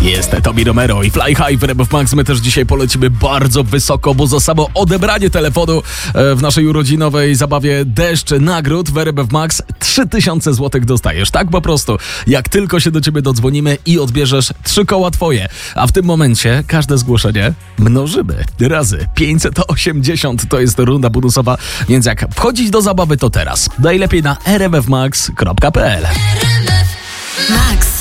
Jest Tommy Romero i Fly High w RMF Max. My też dzisiaj polecimy bardzo wysoko, bo za samo odebranie telefonu w naszej urodzinowej zabawie Deszcz Nagród w RMF Max 3000 zł dostajesz. Tak po prostu. Jak tylko się do ciebie dodzwonimy i odbierzesz 3 koła twoje. A w tym momencie każde zgłoszenie mnożymy razy 580. To jest runda bonusowa, więc jak wchodzić do zabawy, to teraz. Najlepiej na rmfmax.pl. Max.